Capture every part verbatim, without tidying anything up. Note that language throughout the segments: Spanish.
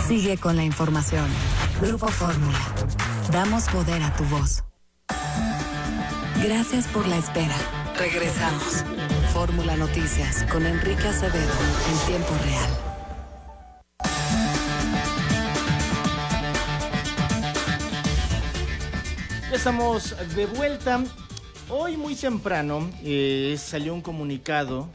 Sigue con la información. Grupo Fórmula. Damos poder a tu voz. Gracias por la espera. Regresamos. Fórmula Noticias con Enrique Acevedo en tiempo real. Ya estamos de vuelta. Hoy muy temprano eh, salió un comunicado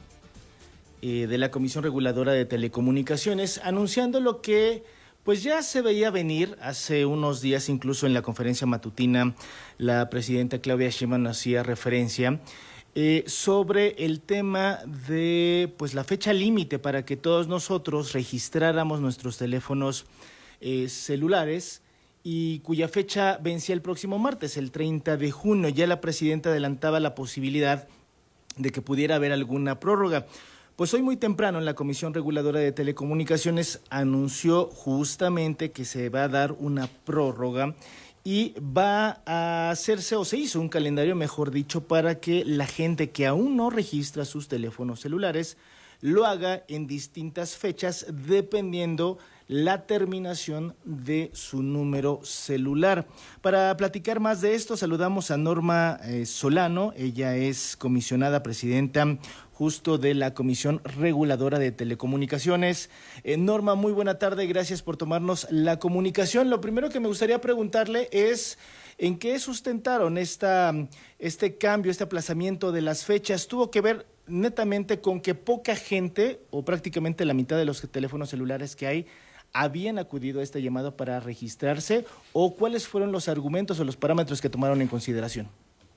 eh, de la Comisión Reguladora de Telecomunicaciones anunciando lo que pues ya se veía venir hace unos días, incluso en la conferencia matutina la presidenta Claudia Sheinbaum hacía referencia eh, sobre el tema de pues la fecha límite para que todos nosotros registráramos nuestros teléfonos eh, celulares, y cuya fecha vencía el próximo martes, el treinta de junio. Ya la presidenta adelantaba la posibilidad de que pudiera haber alguna prórroga. Pues hoy muy temprano en la Comisión Reguladora de Telecomunicaciones anunció justamente que se va a dar una prórroga y va a hacerse, o se hizo un calendario, mejor dicho, para que la gente que aún no registra sus teléfonos celulares lo haga en distintas fechas dependiendo la terminación de su número celular. Para platicar más de esto, saludamos a Norma eh, Solano. Ella es comisionada presidenta justo de la Comisión Reguladora de Telecomunicaciones. Eh, Norma, muy buena tarde, gracias por tomarnos la comunicación. Lo primero que me gustaría preguntarle es ¿en qué sustentaron esta, este cambio, este aplazamiento de las fechas? ¿Tuvo que ver netamente con que poca gente, o prácticamente la mitad de los teléfonos celulares que hay, habían acudido a este llamado para registrarse, o cuáles fueron los argumentos o los parámetros que tomaron en consideración?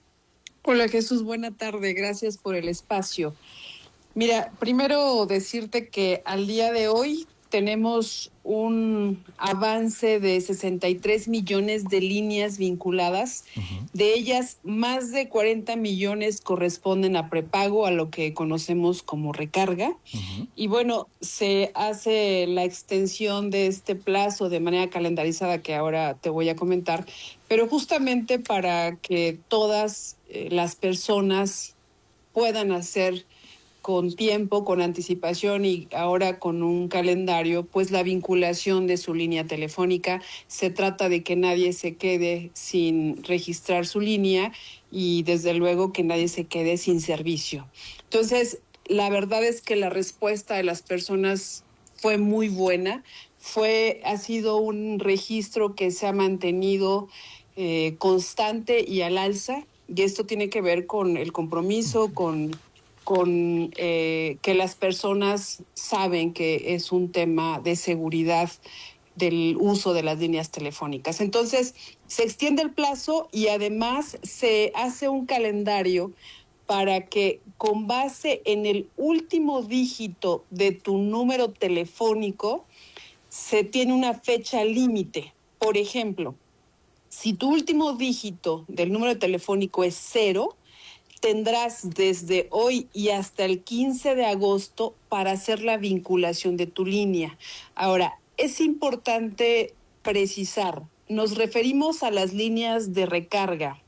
Hola Jesús, buena tarde, gracias por el espacio. Mira, primero decirte que al día de hoy tenemos un avance de sesenta y tres millones de líneas vinculadas. Uh-huh. De ellas, más de cuarenta millones corresponden a prepago, a lo que conocemos como recarga. Uh-huh. Y bueno, se hace la extensión de este plazo de manera calendarizada, que ahora te voy a comentar, pero justamente para que todas eh, las personas puedan hacer con tiempo, con anticipación y ahora con un calendario, pues la vinculación de su línea telefónica. Se trata de que nadie se quede sin registrar su línea y desde luego que nadie se quede sin servicio. Entonces, la verdad es que la respuesta de las personas fue muy buena. Fue, ha sido un registro que se ha mantenido eh, constante y al alza, y esto tiene que ver con el compromiso, con con eh, que las personas saben que es un tema de seguridad del uso de las líneas telefónicas. Entonces, se extiende el plazo y además se hace un calendario para que, con base en el último dígito de tu número telefónico, se tiene una fecha límite. Por ejemplo, si tu último dígito del número telefónico es cero, tendrás desde hoy y hasta el quince de agosto para hacer la vinculación de tu línea. Ahora, es importante precisar, nos referimos a las líneas de recarga,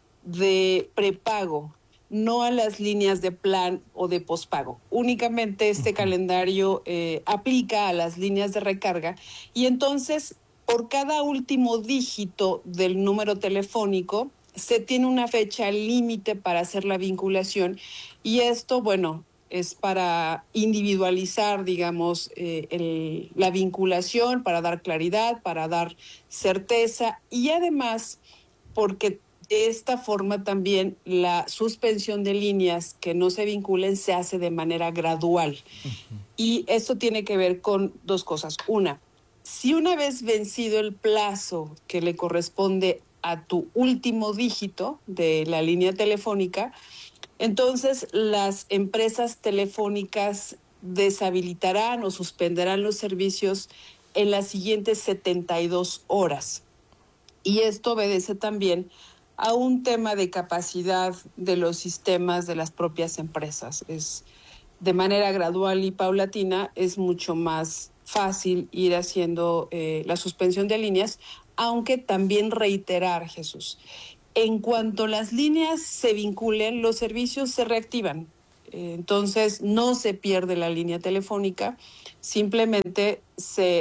de prepago, no a las líneas de plan o de pospago. Únicamente este uh-huh. calendario eh, aplica a las líneas de recarga, y entonces por cada último dígito del número telefónico se tiene una fecha límite para hacer la vinculación, y esto, bueno, es para individualizar, digamos, eh, el, la vinculación, para dar claridad, para dar certeza, y además porque de esta forma también la suspensión de líneas que no se vinculen se hace de manera gradual. Uh-huh. Y esto tiene que ver con dos cosas. Una, si una vez vencido el plazo que le corresponde a tu último dígito de la línea telefónica, entonces las empresas telefónicas deshabilitarán o suspenderán los servicios en las siguientes setenta y dos horas. Y esto obedece también a un tema de capacidad de los sistemas de las propias empresas. Es de manera gradual y paulatina, es mucho más fácil ir haciendo eh, la suspensión de líneas, aunque también reiterar, Jesús, en cuanto las líneas se vinculen, los servicios se reactivan. Entonces, no se pierde la línea telefónica, simplemente se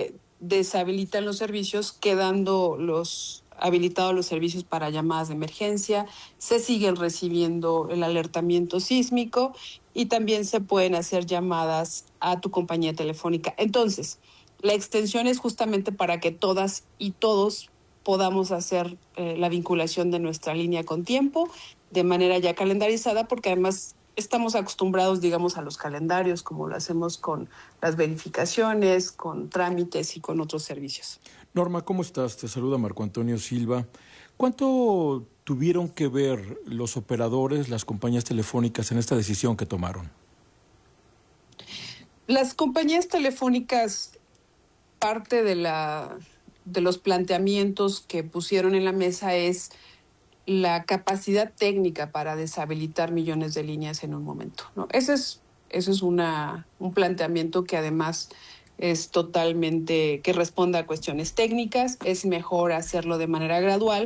deshabilitan los servicios, quedando los habilitados los servicios para llamadas de emergencia, se siguen recibiendo el alertamiento sísmico y también se pueden hacer llamadas a tu compañía telefónica. Entonces, la extensión es justamente para que todas y todos podamos hacer eh, la vinculación de nuestra línea con tiempo, de manera ya calendarizada, porque además estamos acostumbrados, digamos, a los calendarios, como lo hacemos con las verificaciones, con trámites y con otros servicios. Norma, ¿cómo estás? Te saluda Marco Antonio Silva. ¿Cuánto tuvieron que ver los operadores, las compañías telefónicas en esta decisión que tomaron? Las compañías telefónicas, parte de la, de los planteamientos que pusieron en la mesa es la capacidad técnica para deshabilitar millones de líneas en un momento, ¿no? Ese es, ese es una, un planteamiento que además es totalmente, que responde a cuestiones técnicas, es mejor hacerlo de manera gradual,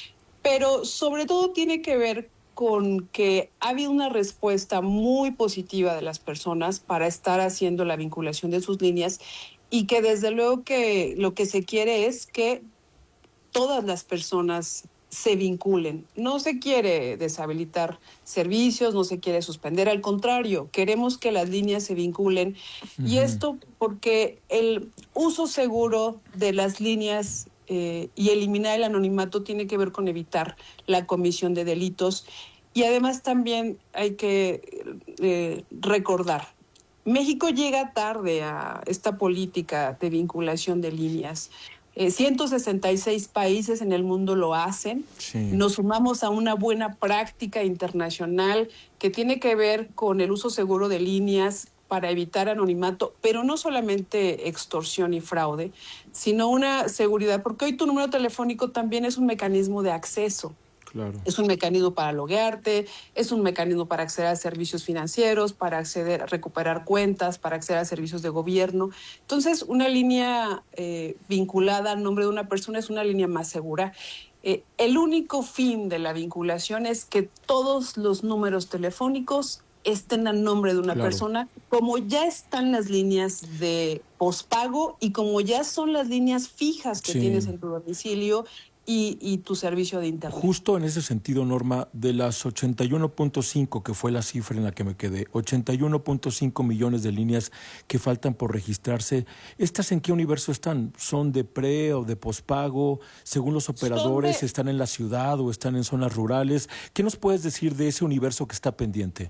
pero sobre todo tiene que ver con que ha habido una respuesta muy positiva de las personas para estar haciendo la vinculación de sus líneas y que desde luego que lo que se quiere es que todas las personas se vinculen. No se quiere deshabilitar servicios, no se quiere suspender, al contrario, queremos que las líneas se vinculen. Uh-huh. Y esto porque el uso seguro de las líneas eh, y eliminar el anonimato tiene que ver con evitar la comisión de delitos. Y además también hay que eh, recordar, México llega tarde a esta política de vinculación de líneas. Eh, ciento sesenta y seis países en el mundo lo hacen. Sí. Nos sumamos a una buena práctica internacional que tiene que ver con el uso seguro de líneas para evitar anonimato, pero no solamente extorsión y fraude, sino una seguridad, porque hoy tu número telefónico también es un mecanismo de acceso. Claro. Es un mecanismo para loguearte, es un mecanismo para acceder a servicios financieros, para acceder a recuperar cuentas, para acceder a servicios de gobierno. Entonces, una línea eh, vinculada al nombre de una persona es una línea más segura. Eh, el único fin de la vinculación es que todos los números telefónicos estén a nombre de una claro. persona, como ya están las líneas de pospago y como ya son las líneas fijas que sí. tienes en tu domicilio, Y, y tu servicio de internet. Justo en ese sentido, Norma, de las ochenta y uno punto cinco, que fue la cifra en la que me quedé, ochenta y uno punto cinco millones de líneas que faltan por registrarse, ¿estas en qué universo están? ¿Son de pre o de pospago? Según los operadores, de... ¿están en la ciudad o están en zonas rurales? ¿Qué nos puedes decir de ese universo que está pendiente?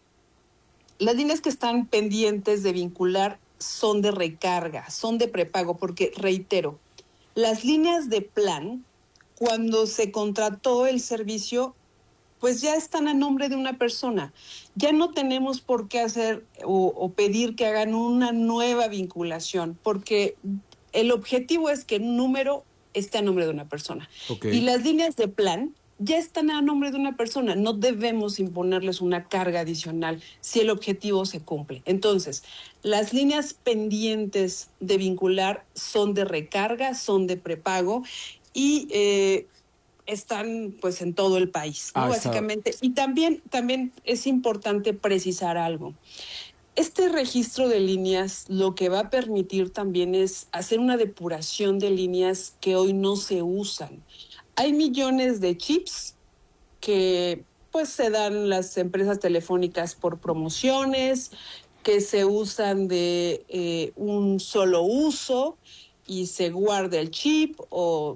Las líneas que están pendientes de vincular son de recarga, son de prepago, porque, reitero, las líneas de plan, cuando se contrató el servicio, pues ya están a nombre de una persona. Ya no tenemos por qué hacer o, o pedir que hagan una nueva vinculación, porque el objetivo es que el número esté a nombre de una persona. Okay. Y las líneas de plan ya están a nombre de una persona. No debemos imponerles una carga adicional si el objetivo se cumple. Entonces, las líneas pendientes de vincular son de recarga, son de prepago y eh, están pues en todo el país, ¿no? Ah, básicamente. Está... Y también, también es importante precisar algo. Este registro de líneas lo que va a permitir también es hacer una depuración de líneas que hoy no se usan. Hay millones de chips que pues se dan las empresas telefónicas por promociones, que se usan de eh, un solo uso y se guarda el chip o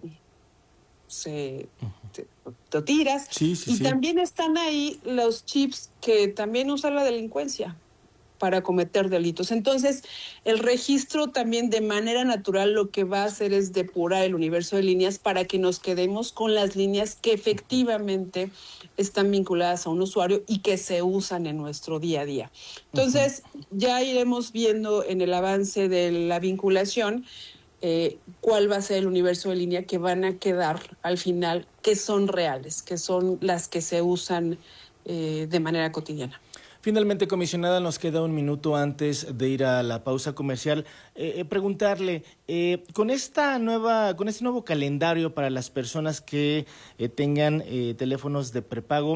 se te, te tiras. Sí, sí, y sí. También están ahí los chips que también usa la delincuencia para cometer delitos. Entonces, el registro también de manera natural lo que va a hacer es depurar el universo de líneas para que nos quedemos con las líneas que efectivamente están vinculadas a un usuario y que se usan en nuestro día a día. Entonces, uh-huh. ya iremos viendo en el avance de la vinculación eh, cuál va a ser el universo de línea que van a quedar al final, que son reales, que son las que se usan eh, de manera cotidiana. Finalmente, comisionada, nos queda un minuto antes de ir a la pausa comercial. Eh, eh, preguntarle, eh, con esta nueva, con este nuevo calendario para las personas que eh, tengan eh, teléfonos de prepago,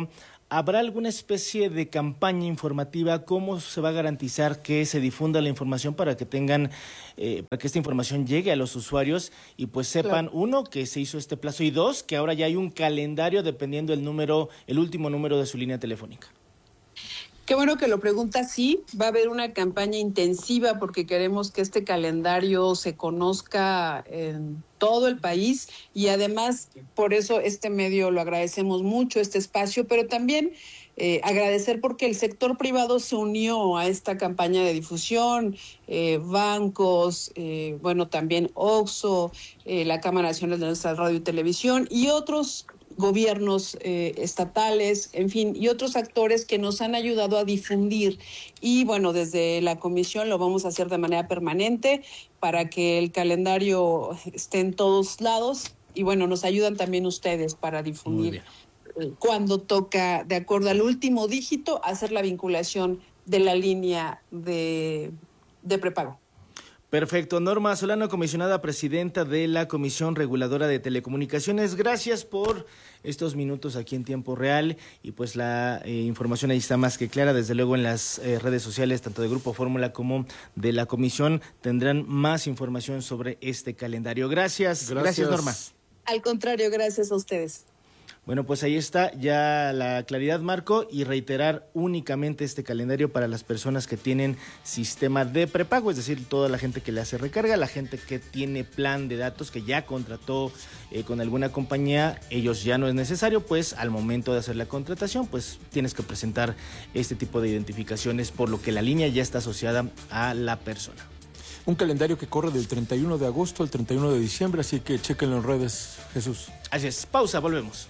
¿habrá alguna especie de campaña informativa? ¿Cómo se va a garantizar que se difunda la información para que tengan, eh, para que esta información llegue a los usuarios y pues sepan, claro, uno, que se hizo este plazo y dos, que ahora ya hay un calendario dependiendo el número, el último número de su línea telefónica? Qué bueno que lo pregunta. Sí, va a haber una campaña intensiva porque queremos que este calendario se conozca en todo el país y además por eso este medio lo agradecemos mucho, este espacio, pero también eh, agradecer porque el sector privado se unió a esta campaña de difusión, eh, bancos, eh, bueno, también Oxxo, eh, la Cámara Nacional de nuestra Radio y Televisión y otros gobiernos eh, estatales, en fin, y otros actores que nos han ayudado a difundir. Y bueno, desde la comisión lo vamos a hacer de manera permanente para que el calendario esté en todos lados. Y bueno, nos ayudan también ustedes para difundir eh, cuando toca, de acuerdo al último dígito, hacer la vinculación de la línea de, de prepago. Perfecto. Norma Solano, comisionada presidenta de la Comisión Reguladora de Telecomunicaciones, gracias por estos minutos aquí en tiempo real y pues la eh, información ahí está más que clara. Desde luego en las eh, redes sociales, tanto de Grupo Fórmula como de la Comisión, tendrán más información sobre este calendario. Gracias. Gracias, gracias Norma. Al contrario, gracias a ustedes. Bueno, pues ahí está ya la claridad, Marco, y reiterar únicamente este calendario para las personas que tienen sistema de prepago, es decir, toda la gente que le hace recarga, la gente que tiene plan de datos, que ya contrató eh, con alguna compañía, ellos ya no es necesario, pues al momento de hacer la contratación, pues tienes que presentar este tipo de identificaciones, por lo que la línea ya está asociada a la persona. Un calendario que corre del treinta y uno de agosto al treinta y uno de diciembre, así que chéquenlo en redes, Jesús. Así es, pausa, volvemos.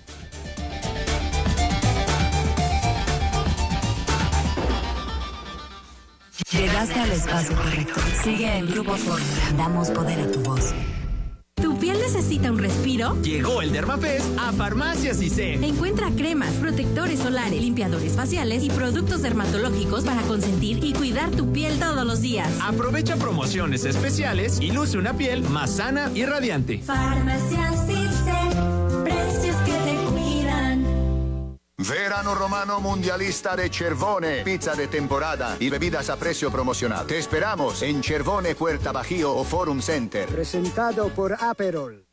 Llegaste al espacio correcto. Sigue en Grupo Fórmula. Damos poder a tu voz. ¿Tu piel necesita un respiro? Llegó el Dermafest a Farmacias I C E. Encuentra cremas, protectores solares, limpiadores faciales y productos dermatológicos para consentir y cuidar tu piel todos los días. Aprovecha promociones especiales y luce una piel más sana y radiante. Farmacias I C E, precios que te cuidan. Verano Romano Mundialista de Cervone, pizza de temporada y bebidas a precio promocional. Te esperamos en Cervone, Puerta Bajío o Forum Center. Presentado por Aperol.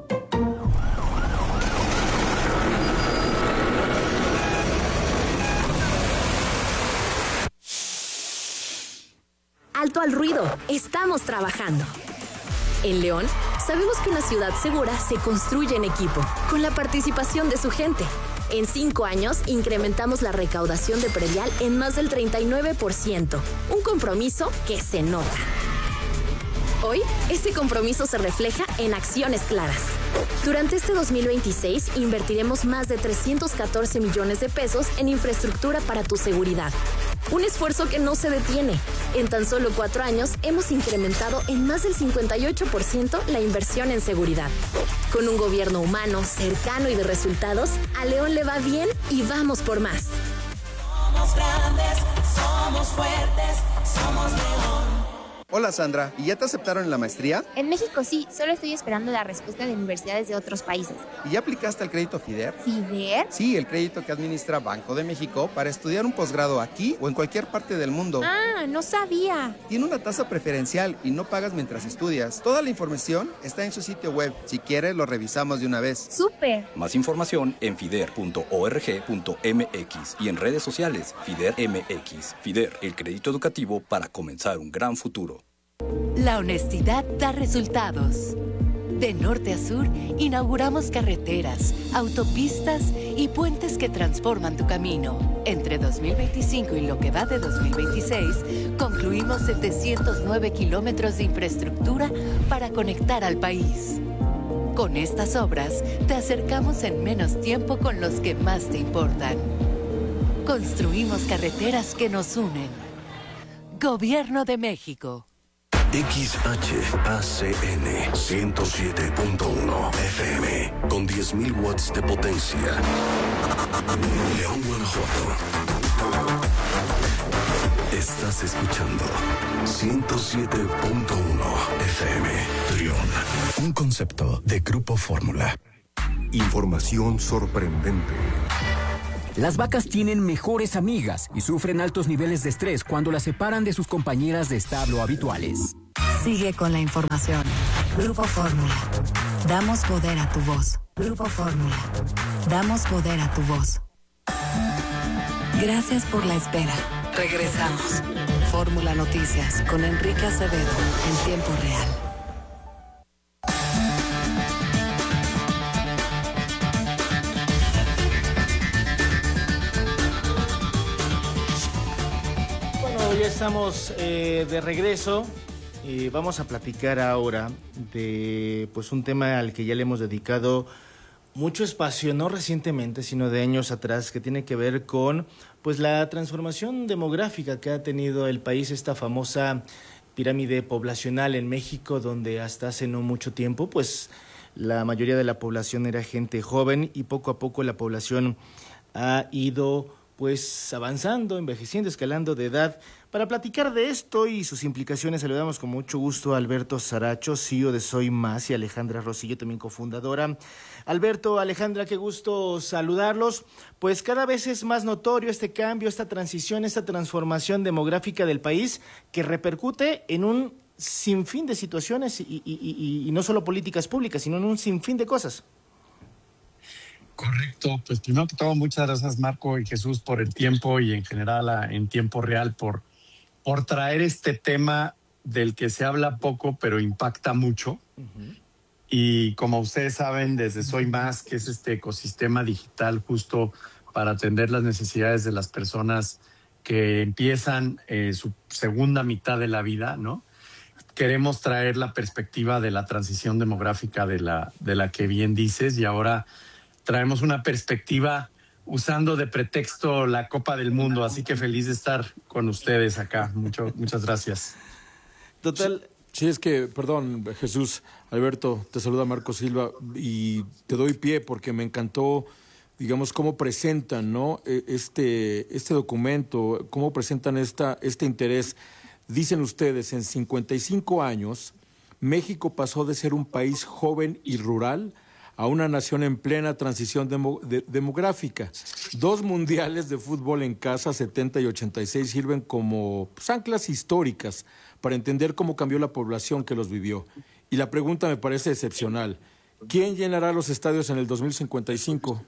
Alto al ruido, estamos trabajando. En León, sabemos que una ciudad segura se construye en equipo, con la participación de su gente. En cinco años, incrementamos la recaudación de predial en más del treinta y nueve por ciento, un compromiso que se nota. Hoy, este compromiso se refleja en acciones claras. Durante este dos mil veintiséis, invertiremos más de trescientos catorce millones de pesos en infraestructura para tu seguridad. Un esfuerzo que no se detiene. En tan solo cuatro años, hemos incrementado en más del cincuenta y ocho por ciento la inversión en seguridad. Con un gobierno humano, cercano y de resultados, a León le va bien y vamos por más. Somos grandes, somos fuertes, somos León. Hola Sandra, ¿y ya te aceptaron en la maestría? En México sí, solo estoy esperando la respuesta de universidades de otros países. ¿Y ya aplicaste al crédito FIDER? ¿FIDER? Sí, el crédito que administra Banco de México para estudiar un posgrado aquí o en cualquier parte del mundo. Ah, no sabía. Tiene una tasa preferencial y no pagas mientras estudias. Toda la información está en su sitio web. Si quieres, lo revisamos de una vez. ¡Súper! Más información en fider punto org punto mx y en redes sociales FIDER M X. FIDER, el crédito educativo para comenzar un gran futuro. La honestidad da resultados. De norte a sur, inauguramos carreteras, autopistas y puentes que transforman tu camino. Entre dos mil veinticinco y lo que va de dos mil veintiséis, concluimos setecientos nueve kilómetros de infraestructura para conectar al país. Con estas obras, te acercamos en menos tiempo con los que más te importan. Construimos carreteras que nos unen. Gobierno de México. X H A C N ciento siete punto uno F M con diez mil watts de potencia. León, Guanajuato. Estás escuchando ciento siete punto uno F M. Trión, un concepto de Grupo Fórmula. Información sorprendente. Las vacas tienen mejores amigas y sufren altos niveles de estrés cuando las separan de sus compañeras de establo habituales. Sigue con la información. Grupo Fórmula. Damos poder a tu voz. Grupo Fórmula. Damos poder a tu voz. Gracias por la espera. Regresamos. Fórmula Noticias con Enrique Acevedo en tiempo real. Bueno, ya estamos eh, de regreso. Eh, vamos a platicar ahora de pues un tema al que ya le hemos dedicado mucho espacio, no recientemente, sino de años atrás, que tiene que ver con pues la transformación demográfica que ha tenido el país, esta famosa pirámide poblacional en México, donde hasta hace no mucho tiempo pues la mayoría de la población era gente joven y poco a poco la población ha ido pues avanzando, envejeciendo, escalando de edad. Para platicar de esto y sus implicaciones, saludamos con mucho gusto a Alberto Saracho, C E O de Soy Más, y Alejandra Rosillo, también cofundadora. Alberto, Alejandra, qué gusto saludarlos. Pues cada vez es más notorio este cambio, esta transición, esta transformación demográfica del país que repercute en un sinfín de situaciones y, y, y, y no solo políticas públicas, sino en un sinfín de cosas. Correcto, pues primero que todo muchas gracias Marco y Jesús por el tiempo y en general a, en tiempo real por, por traer este tema del que se habla poco pero impacta mucho. Uh-huh. Y como ustedes saben, desde Soy Más, que es este ecosistema digital justo para atender las necesidades de las personas que empiezan eh, su segunda mitad de la vida, ¿no? Queremos traer la perspectiva de la transición demográfica de la, de la que bien dices, y ahora traemos una perspectiva usando de pretexto la Copa del Mundo, así que feliz de estar con ustedes acá. Mucho, muchas gracias. Total. Sí, es que, perdón, Jesús, Alberto, te saluda Marco Silva y te doy pie porque me encantó, digamos, cómo presentan, ¿no? Este, este documento, cómo presentan esta, este interés. Dicen ustedes, en cincuenta y cinco años, México pasó de ser un país joven y rural a una nación en plena transición demo, de, demográfica. Dos mundiales de fútbol en casa, setenta y ochenta y seis, sirven como pues, anclas históricas para entender cómo cambió la población que los vivió. Y la pregunta me parece excepcional. ¿Quién llenará los estadios en el dos mil cincuenta y cinco?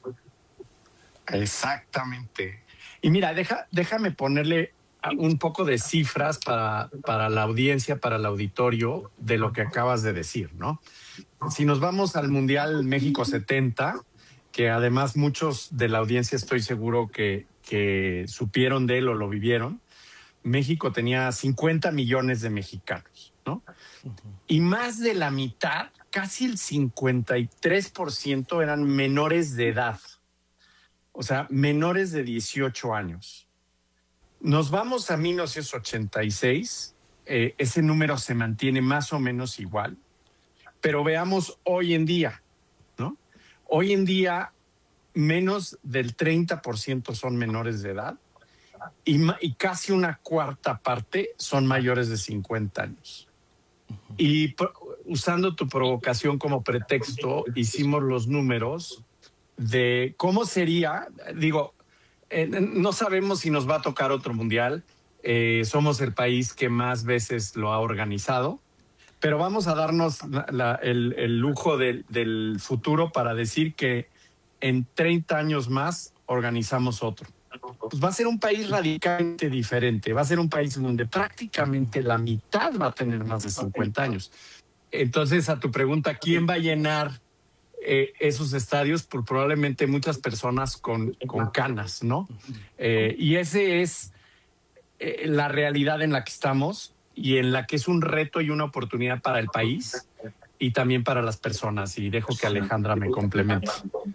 Exactamente. Y mira, deja, déjame ponerle un poco de cifras para, para la audiencia, para el auditorio, de lo que acabas de decir, ¿no? Si nos vamos al Mundial México setenta, que además muchos de la audiencia estoy seguro que, que supieron de él o lo vivieron, México tenía cincuenta millones de mexicanos, ¿no? Uh-huh. Y más de la mitad, casi el cincuenta y tres por ciento eran menores de edad, o sea, menores de dieciocho años. Nos vamos a mil novecientos ochenta y seis, eh, ese número se mantiene más o menos igual, pero veamos hoy en día, ¿no? Hoy en día menos del treinta por ciento son menores de edad y, y casi una cuarta parte son mayores de cincuenta años. Y pro, usando tu provocación como pretexto, hicimos los números de cómo sería, digo, Eh, no sabemos si nos va a tocar otro mundial. Eh, somos el país que más veces lo ha organizado, pero vamos a darnos la, la, el, el lujo de, del futuro para decir que en treinta años más organizamos otro. Pues va a ser un país radicalmente diferente. Va a ser un país donde prácticamente la mitad va a tener más de cincuenta años. Entonces, a tu pregunta, ¿quién va a llenar Eh, esos estadios? Por probablemente muchas personas con, con canas, ¿no? Eh, y ese es eh, la realidad en la que estamos y en la que es un reto y una oportunidad para el país y también para las personas. Y dejo que Alejandra me complemente.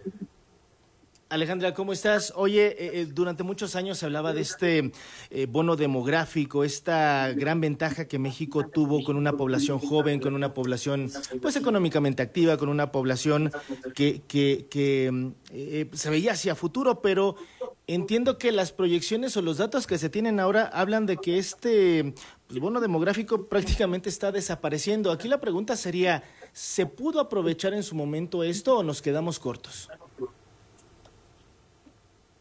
Alejandra, ¿cómo estás? Oye, eh, durante muchos años se hablaba de este eh, bono demográfico, esta gran ventaja que México tuvo con una población joven, con una población pues económicamente activa, con una población que, que, que eh, se veía hacia futuro, pero entiendo que las proyecciones o los datos que se tienen ahora hablan de que este pues, bono demográfico prácticamente está desapareciendo. Aquí la pregunta sería, ¿se pudo aprovechar en su momento esto o nos quedamos cortos?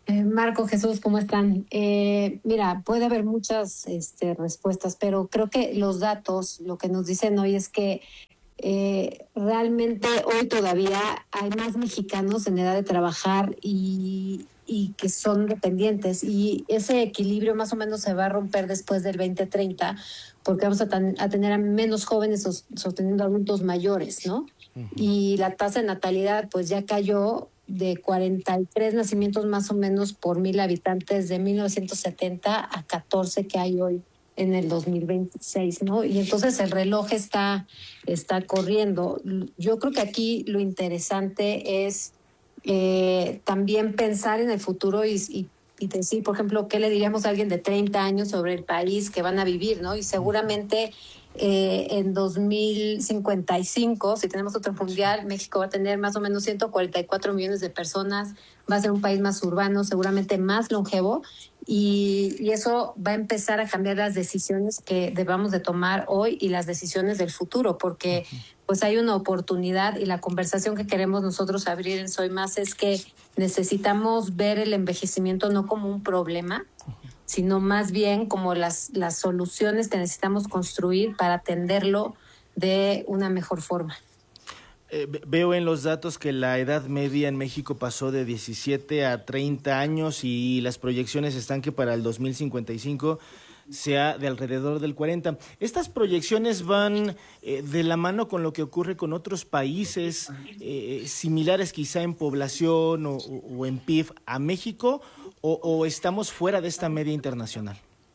Eh, Marco, Jesús, ¿cómo están? Eh, mira, puede haber muchas este, respuestas, pero creo que los datos, lo que nos dicen hoy es que eh, realmente hoy todavía hay más mexicanos en edad de trabajar y, y que son dependientes, y ese equilibrio más o menos se va a romper después del veinte treinta, porque vamos a, tan, a tener a menos jóvenes sos, sosteniendo adultos mayores, ¿no? Uh-huh. Y la tasa de natalidad pues ya cayó de cuarenta y tres nacimientos más o menos por mil habitantes de mil novecientos setenta a catorce que hay hoy en el dos mil veintiséis, ¿no? Y entonces el reloj está, está corriendo. Yo creo que aquí lo interesante es eh, también pensar en el futuro y, y, y decir, por ejemplo, ¿qué le diríamos a alguien de treinta años sobre el país que van a vivir, ¿no? Y seguramente Eh, en dos mil cincuenta y cinco, si tenemos otro mundial, México va a tener más o menos ciento cuarenta y cuatro millones de personas, va a ser un país más urbano, seguramente más longevo, y, y eso va a empezar a cambiar las decisiones que debamos de tomar hoy y las decisiones del futuro, porque pues hay una oportunidad, y la conversación que queremos nosotros abrir en Soy Más es que necesitamos ver el envejecimiento no como un problema, sino más bien como las, las soluciones que necesitamos construir para atenderlo de una mejor forma. Eh, veo en los datos que la edad media en México pasó de diecisiete a treinta años y las proyecciones están que para el dos mil cincuenta y cinco sea de alrededor del cuarenta. ¿Estas proyecciones van eh, de la mano con lo que ocurre con otros países eh, similares quizá en población o, o en P I B a México, o, o estamos fuera de esta media internacional?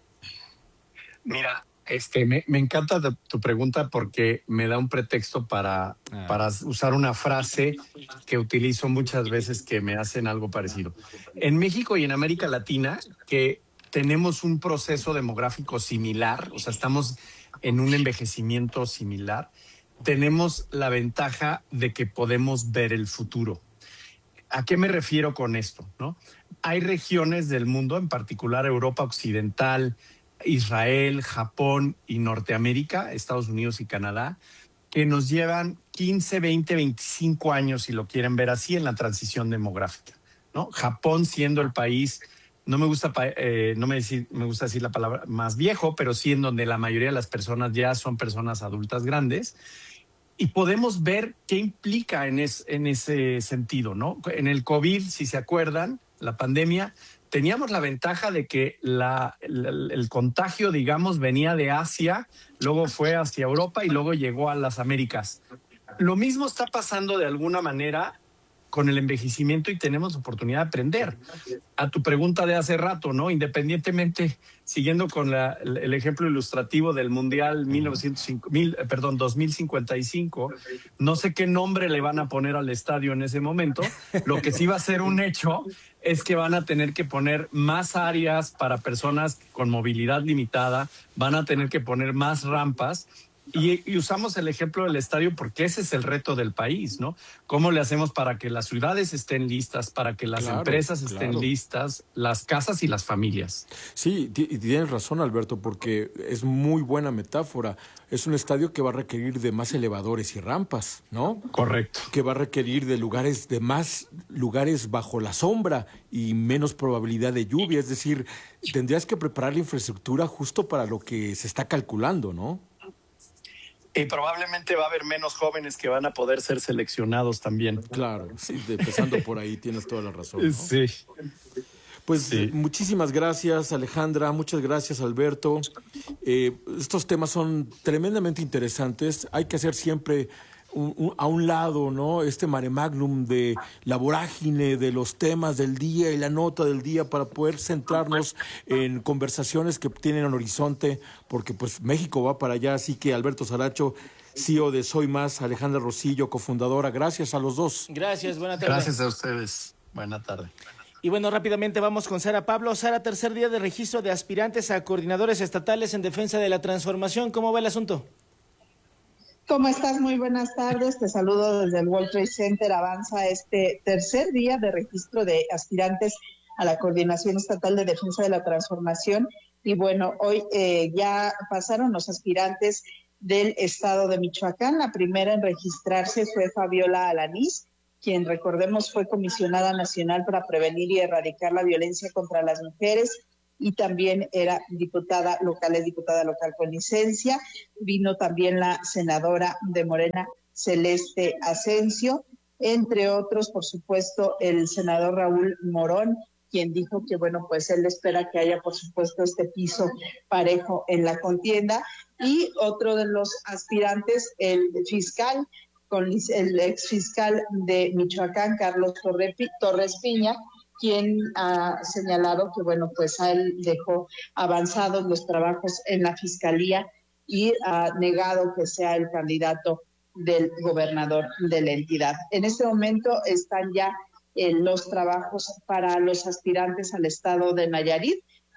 Mira, este, me, me encanta tu pregunta porque me da un pretexto para, ah. para usar una frase que utilizo muchas veces que me hacen algo parecido. En México y en América Latina, que tenemos un proceso demográfico similar, o sea, estamos en un envejecimiento similar, tenemos la ventaja de que podemos ver el futuro. ¿A qué me refiero con esto, no? Hay regiones del mundo, en particular Europa Occidental, Israel, Japón y Norteamérica, Estados Unidos y Canadá, que nos llevan quince, veinte, veinticinco años, si lo quieren ver así, en la transición demográfica, ¿no? Japón siendo el país, no me gusta, eh, no me, decir, me gusta decir la palabra más viejo, pero sí en donde la mayoría de las personas ya son personas adultas grandes. Y podemos ver qué implica en, es, en ese sentido, ¿no? En el COVID, si se acuerdan, la pandemia, teníamos la ventaja de que la, la, el contagio, digamos, venía de Asia, luego fue hacia Europa y luego llegó a las Américas. Lo mismo está pasando de alguna manera con el envejecimiento y tenemos oportunidad de aprender. A tu pregunta de hace rato, ¿no? Independientemente, siguiendo con la, el ejemplo ilustrativo del Mundial mil novecientos cinco, mil, perdón, dos mil cincuenta y cinco, no sé qué nombre le van a poner al estadio en ese momento. Lo que sí va a ser un hecho es que van a tener que poner más áreas para personas con movilidad limitada, van a tener que poner más rampas. Y, y usamos el ejemplo del estadio porque ese es el reto del país, ¿no? ¿Cómo le hacemos para que las ciudades estén listas, para que las claro, empresas estén claro. listas, las casas y las familias? Sí, y tienes razón, Alberto, porque es muy buena metáfora. Es un estadio que va a requerir de más elevadores y rampas, ¿no? Correcto. Que va a requerir de lugares, de más lugares bajo la sombra y menos probabilidad de lluvia. Es decir, tendrías que preparar la infraestructura justo para lo que se está calculando, ¿no? Y probablemente va a haber menos jóvenes que van a poder ser seleccionados también. Claro, sí, empezando por ahí, tienes toda la razón, ¿no? Sí. Pues sí. muchísimas gracias, Alejandra, muchas gracias, Alberto. Eh, estos temas son tremendamente interesantes. Hay que hacer siempre un, un, a un lado, ¿no? Este mare magnum de la vorágine de los temas del día y la nota del día para poder centrarnos en conversaciones que tienen un horizonte, porque pues México va para allá. Así que Alberto Saracho, C E O de Soy Más, Alejandra Rosillo, cofundadora, gracias a los dos. Gracias, buena tarde. Gracias a ustedes, buena tarde. Y bueno, rápidamente vamos con Sara Pablo. Sara, tercer día de registro de aspirantes a coordinadores estatales en defensa de la transformación. ¿Cómo va el asunto? ¿Cómo estás? Muy buenas tardes. Te saludo desde el World Trade Center. Avanza este tercer día de registro de aspirantes a la Coordinación Estatal de Defensa de la Transformación. Y bueno, hoy eh, ya pasaron los aspirantes del estado de Michoacán. La primera en registrarse fue Fabiola Alanís, quien recordemos fue comisionada nacional para prevenir y erradicar la violencia contra las mujeres y también era diputada local, es diputada local con licencia. Vino también la senadora de Morena, Celeste Asensio, entre otros, por supuesto, el senador Raúl Morón, quien dijo que, bueno, pues él espera que haya, por supuesto, este piso parejo en la contienda. Y otro de los aspirantes, el fiscal, con el ex fiscal de Michoacán, Carlos Torres Piña, quien ha señalado que, bueno, pues a él dejó avanzados los trabajos en la fiscalía y ha negado que sea el candidato del gobernador de la entidad. En este momento están ya eh, los trabajos para los aspirantes al estado de Nayarit.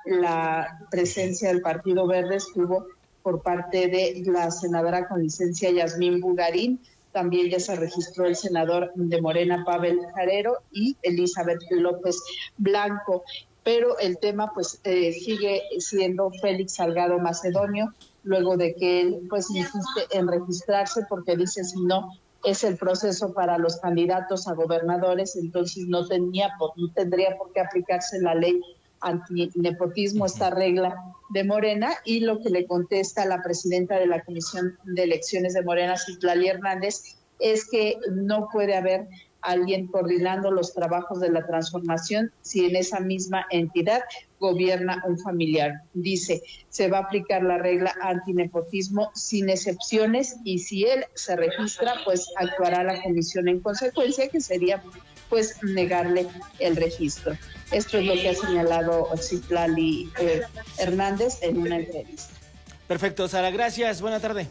La presencia del Partido Verde estuvo por parte de la senadora con licencia Yasmín Bugarín. También ya se registró el senador de Morena, Pavel Jarero, y Elizabeth López Blanco. Pero el tema pues eh, sigue siendo Félix Salgado Macedonio, luego de que él pues insiste en registrarse porque dice si no es el proceso para los candidatos a gobernadores, entonces no, tenía, no tendría por qué aplicarse la ley antinepotismo, esta regla de Morena, y lo que le contesta la presidenta de la Comisión de Elecciones de Morena, Citlali Hernández, es que no puede haber alguien coordinando los trabajos de la transformación si en esa misma entidad gobierna un familiar. Dice, se va a aplicar la regla antinepotismo sin excepciones y si él se registra, pues actuará la comisión en consecuencia, que sería pues negarle el registro. Esto es lo que ha señalado Citlali eh, Hernández en una entrevista. Perfecto, Sara, gracias. Buena tarde.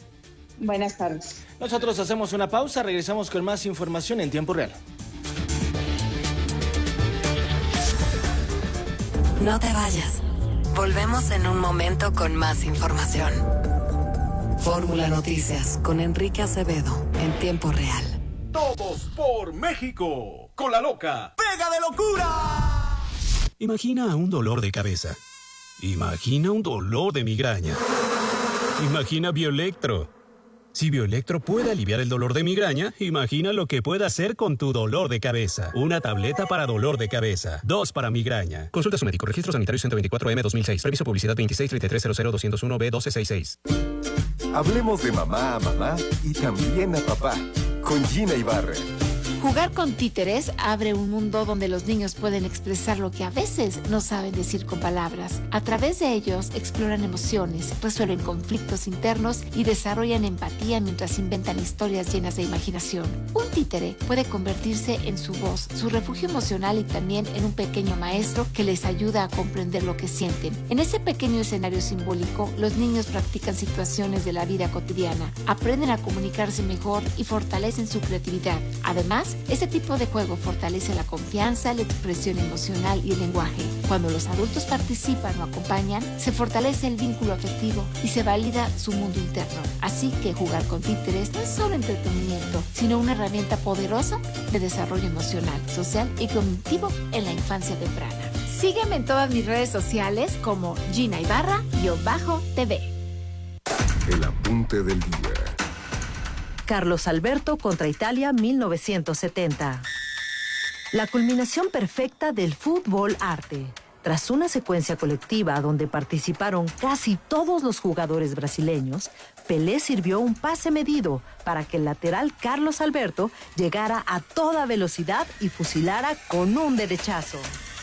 Buenas tardes. Nosotros hacemos una pausa, regresamos con más información en tiempo real. No te vayas. Volvemos en un momento con más información. Fórmula Noticias con Enrique Acevedo en tiempo real. Todos por México, con la loca Pega de Locura. Imagina un dolor de cabeza. Imagina un dolor de migraña. Imagina Bioelectro. Si Bioelectro puede aliviar el dolor de migraña, imagina lo que puede hacer con tu dolor de cabeza. Una tableta para dolor de cabeza, dos para migraña. Consulta a su médico. Registro sanitario ciento veinticuatro M dos mil seis. Previso publicidad veintiséis treinta y tres cero cero doscientos uno B doce sesenta y seis. Hablemos de mamá a mamá y también a papá. Con Gina Ibarra. Jugar con títeres abre un mundo donde los niños pueden expresar lo que a veces no saben decir con palabras. A través de ellos exploran emociones, resuelven conflictos internos y desarrollan empatía mientras inventan historias llenas de imaginación. Un títere puede convertirse en su voz, su refugio emocional y también en un pequeño maestro que les ayuda a comprender lo que sienten. En ese pequeño escenario simbólico, los niños practican situaciones de la vida cotidiana, aprenden a comunicarse mejor y fortalecen su creatividad. Además, este tipo de juego fortalece la confianza, la expresión emocional y el lenguaje. Cuando los adultos participan o acompañan, se fortalece el vínculo afectivo y se valida su mundo interno. Así que jugar con títeres no es solo entretenimiento, sino una herramienta poderosa de desarrollo emocional, social y cognitivo en la infancia temprana. Sígueme en todas mis redes sociales como Gina Ibarra-T V. El apunte del día. Carlos Alberto contra Italia mil novecientos setenta. La culminación perfecta del fútbol arte. Tras una secuencia colectiva donde participaron casi todos los jugadores brasileños, Pelé sirvió un pase medido para que el lateral Carlos Alberto llegara a toda velocidad y fusilara con un derechazo.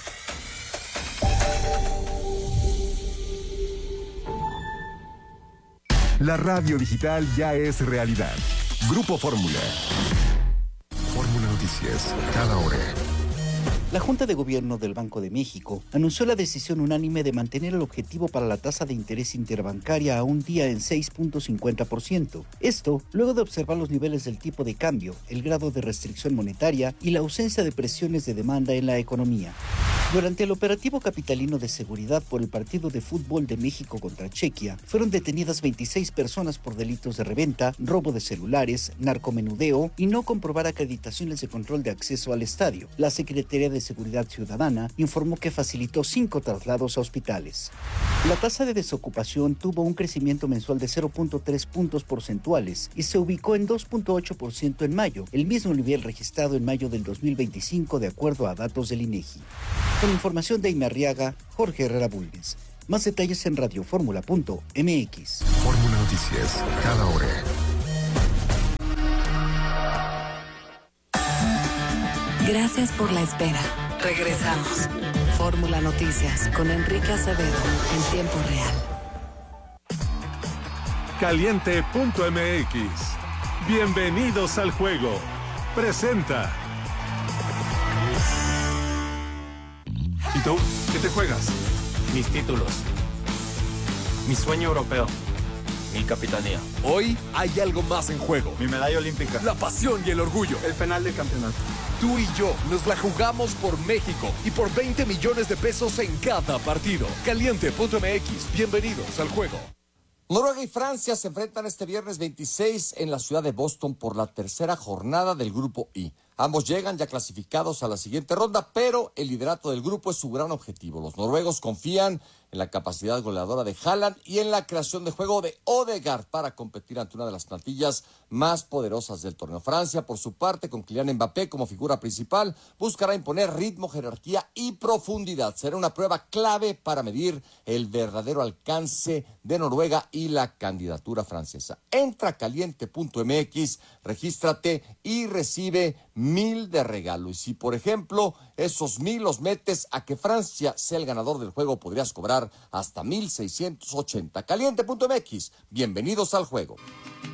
La radio digital ya es realidad. Grupo Fórmula. Fórmula Noticias, cada hora. La Junta de Gobierno del Banco de México anunció la decisión unánime de mantener el objetivo para la tasa de interés interbancaria a un día en seis punto cincuenta por ciento. Esto luego de observar los niveles del tipo de cambio, el grado de restricción monetaria y la ausencia de presiones de demanda en la economía. Durante el operativo capitalino de seguridad por el partido de fútbol de México contra Chequia, fueron detenidas veintiséis personas por delitos de reventa, robo de celulares, narcomenudeo y no comprobar acreditaciones de control de acceso al estadio. La Secretaría de Seguridad Ciudadana informó que facilitó cinco traslados a hospitales. La tasa de desocupación tuvo un crecimiento mensual de cero punto tres puntos porcentuales y se ubicó en dos punto ocho por ciento en mayo, el mismo nivel registrado en mayo del dos mil veinticinco de acuerdo a datos del INEGI. Con información de Imarriaga, Jorge Herrera Bulnes. Más detalles en radioformula punto m x. Fórmula Noticias, cada hora. Gracias por la espera. Regresamos. Fórmula Noticias con Enrique Acevedo en tiempo real. Caliente punto m x. Bienvenidos al juego. Presenta. ¿Y tú? ¿Qué te juegas? Mis títulos. Mi sueño europeo. Mi capitanía. Hoy hay algo más en juego. Mi medalla olímpica. La pasión y el orgullo. El penal del campeonato. Tú y yo nos la jugamos por México y por veinte millones de pesos en cada partido. Caliente punto m x. Bienvenidos al juego. Noruega y Francia se enfrentan este viernes veintiséis en la ciudad de Boston por la tercera jornada del Grupo I. Ambos llegan ya clasificados a la siguiente ronda, pero el liderato del grupo es su gran objetivo. Los noruegos confían en la capacidad goleadora de Haaland y en la creación de juego de Odegaard para competir ante una de las plantillas más poderosas del torneo. Francia, por su parte, con Kylian Mbappé como figura principal, buscará imponer ritmo, jerarquía y profundidad. Será una prueba clave para medir el verdadero alcance de Noruega y la candidatura francesa. Entra a caliente punto m x, regístrate y recibe mil de regalo. Y si, por ejemplo, esos mil los metes a que Francia sea el ganador del juego, podrías cobrar hasta mil seiscientos ochenta. Caliente punto m x. Bienvenidos al juego.